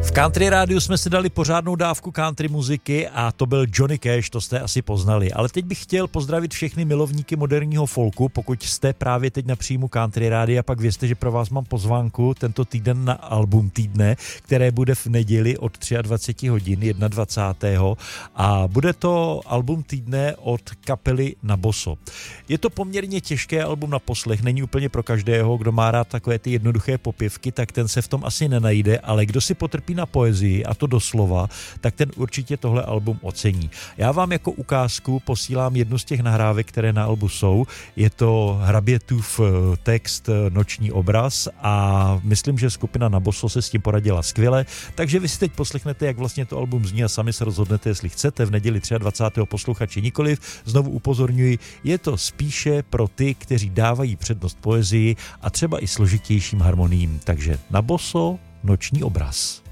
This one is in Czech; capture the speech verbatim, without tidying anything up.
V Country Rádiu jsme si dali pořádnou dávku country muziky a to byl Johnny Cash, to jste asi poznali. Ale teď bych chtěl pozdravit všechny milovníky moderního folku, pokud jste právě teď na příjmu Country Rádia, pak vězte, že pro vás mám pozvánku tento týden na album týdne, které bude v neděli od dvacet tři hodin dvacátého prvního a bude to album týdne od kapely Naboso. Je to poměrně těžké album na poslech, není úplně pro každého, kdo má rád takové ty jednoduché popěvky, tak ten se v tom asi nenajde, ale kdo si potrpí na poezii, a to doslova, tak ten určitě tohle album ocení. Já vám jako ukázku posílám jednu z těch nahrávek, které na albu jsou. Je to Hrabětův text Noční obraz a myslím, že skupina Naboso se s tím poradila skvěle, takže vy si teď poslechnete, jak vlastně to album zní a sami se rozhodnete, jestli chcete v neděli dvacátého třetího posluchači nikoliv. Znovu upozorňuji, je to spíše pro ty, kteří dávají přednost poezii a třeba i složitějším harmoniím. Takže Naboso, Noční obraz.